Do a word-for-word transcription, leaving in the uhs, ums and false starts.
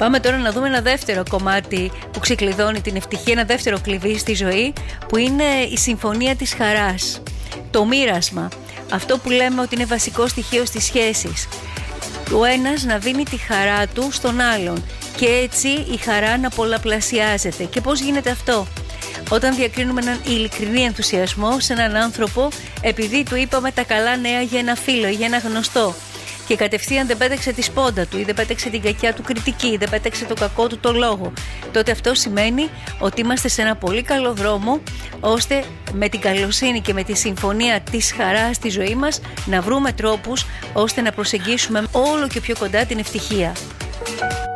Πάμε τώρα να δούμε ένα δεύτερο κομμάτι που ξεκλειδώνει την ευτυχία, ένα δεύτερο κλειδί στη ζωή, που είναι η συμφωνία της χαράς. Το μοίρασμα. Αυτό που λέμε ότι είναι βασικό στοιχείο στις σχέσεις. Ο ένας να δίνει τη χαρά του στον άλλον και έτσι η χαρά να πολλαπλασιάζεται. Και πώς γίνεται αυτό? Όταν διακρίνουμε έναν ειλικρινή ενθουσιασμό σε έναν άνθρωπο επειδή του είπαμε τα καλά νέα για ένα φίλο ή για ένα γνωστό και κατευθείαν δεν πέταξε τη σπόντα του ή δεν πέταξε την κακιά του κριτική ή δεν πέταξε το κακό του το λόγο, τότε αυτό σημαίνει ότι είμαστε σε ένα πολύ καλό δρόμο, ώστε με την καλοσύνη και με τη συμφωνία της χαράς στη ζωή μας να βρούμε τρόπους ώστε να προσεγγίσουμε όλο και πιο κοντά την ευτυχία.